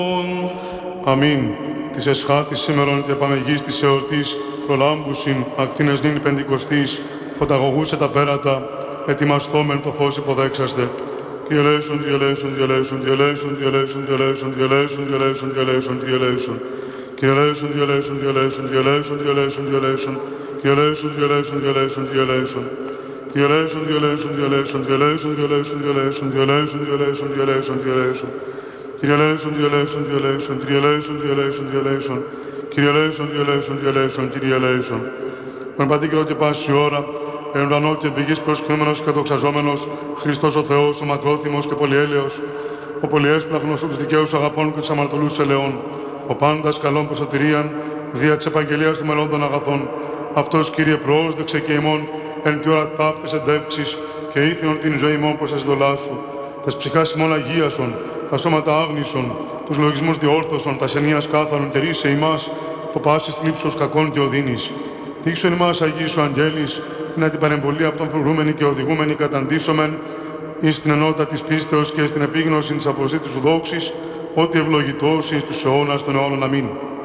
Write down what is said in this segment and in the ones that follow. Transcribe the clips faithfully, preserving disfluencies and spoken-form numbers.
Αμήν. Της εσχάτης σήμερον και πανεγής της εορτής προλάμπουσιν ακτίνες νυν πεντηκοστής φωταγωγούσε τα πέρατα ετοιμαστόμεν το φως υποδέξαστε. Κύριε Λέησον, Κύριε Λέησον, Κύριε Λέησον, Κύριε Λέησον, Κύριε Λέησον, Κύριε Λέησον, Κύριε Λέησον, Κύριε Λέησον, Κύριε Λέησον, Κύριε Λέησον. Κύριε Λέησον, Κύριε Λέησον, Κύριε Λέησον, Κύριε Λέησον, Κύριε Λέησον, Κύριε Λέησον. Κύριε Λέησον, Κύριε Λέησον, Κύριε Λέησον, Κύριε Λέησον. Κύριε Λέησον, Κύριε Λέησον, Κύριε Λέησον, Κύριε Λέησον, Κύριε Λέησον, Κύριε Λέησον, Κύριε Λέησον, Κύριε Λέησον, Κύριε Λέησον, Κύριε Λέησον. Κύριε Λέησον, Κύριε Λέησον, Κύριε Λέησον, Κύριε Λέησον, Κύριε Λέησον, Κύριε Λέησον. Κύριε Λέησον, Κύριε Λέησον, Κύριε Λέησον, Κύριε Λέησον. Τον πατήκυρο και πάση ώρα, εν ουρανό και πηγής προσκυνούμενος και δοξαζόμενος, Χριστός ο Θεός, ο μακρόθυμος και πολυέλεος, ο πολυέσπλαχνος τους δικαίους αγαπών και τους αμαρτωλούς ελαιών, ο πάντας καλών προς σωτηρίαν, δια της επαγγελίας του μελλόντων αγαθών. Αυτός, Κύριε, πρόσδεξε και ημών, εν τη ώρα ταύτης εντεύξεις και ήθιον την ζωή ημών προς ασδολά σου. Τας ψυχάς ημών αγίασον, τα σώματα άγνησον, τους λογισμούς διόρθωσον, τα σενίας κάθαρον και ρίσε ημάς, το πάσης θλίψος κακών και οδύνης. Τύξον ημάς Αγίης σου Αγγέλης, να την παρεμβολή αυτών φρουρούμενη και οδηγούμενη καταντήσομεν, εις την ενότητα της πίστεως και στην επίγνωση της αποζήτης σου δόξης, ότι ευλογητός εις τους αιώνας των αιώνων. Αμήν.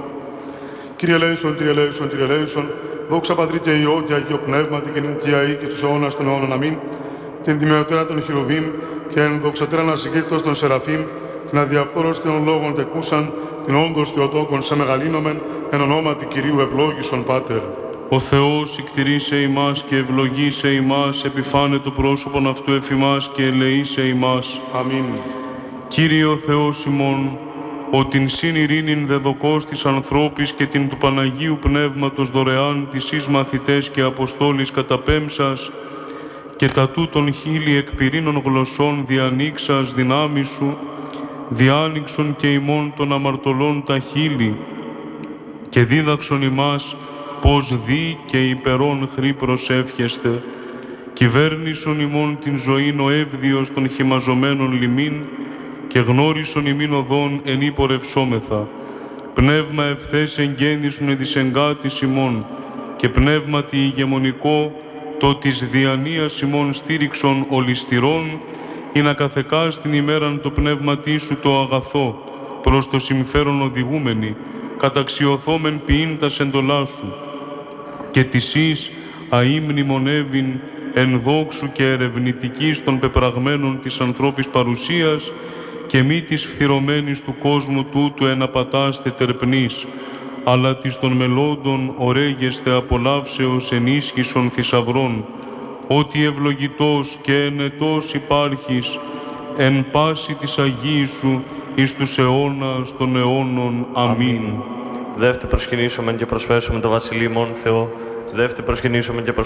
Κύριε Λέησον, Κύριε Λέησον, Κύριε Λέησον, δόξα Πατρί και Υιό και Αγίο Πνεύματι και νικία ή και στους αιώνας των αιώνων. Αμήν. Την τιμιωτέρα των Χειρουβίμ και εν δοξατέρα ανασυγγύρτος των Σεραφείμ, την αδιαφθόρος των λόγων τεκούσαν, την όντως Θεοτόκον σε μεγαλύνομεν, εν ονόματι Κυρίου ευλόγησον Πάτερ. Ο Θεός εκτηρήσε ημάς και ευλογήσε ημάς, επιφάνε το πρόσωπον αυτού εφημάς και ελεήσε ημάς. Αμήν. Κύριε ο Θεός ημών, ο την συν ειρήνην δεδοκός της ανθρώπης και την του Παναγίου Πνεύματος δωρεάν της εις μαθητές και αποστόλης καταπέμψας και τα τούτων χίλι εκπυρήνων γλωσσών διανοίξας δυνάμει σου, διάνοιξον και ημών των αμαρτωλών τα χείλη και δίδαξον ημάς πως δι και υπερών χρή προσεύχεστε. Κυβέρνησον ημών την ζωήν ο εύδιος των χυμαζωμένων λιμήν και γνώρισον ημίν οδόν εν υπορευσόμεθα. Πνεύμα ευθές εγγέννησον εν της εγκάτης ημών και πνεύματι ηγεμονικό το της διανοίας ημών στήριξον ολιστηρών ή να καθεκάς την ημέραν το πνεύματί σου το αγαθό προς το συμφέρον οδηγούμενη καταξιωθόμεν ποιήν τα σεντολά σου και της εις αΐ μνημονεύειν εν δόξου και ερευνητικής των πεπραγμένων της ανθρώπης παρουσίας και μη της φθυρωμένης του κόσμου τούτου εναπατάστε τερπνής, αλλά της των μελόντων ωραίγεστε απολαύσεως ενίσχυσον θησαυρών, ότι ευλογητός και ενετός υπάρχεις εν πάση της Αγίης σου εις τους αιώνας των αιώνων. Αμήν. Δεύτε προσκυνήσουμε και προσφέρσουμε το Βασιλείο μόν Θεό. Δεύτε προσκυνήσουμε και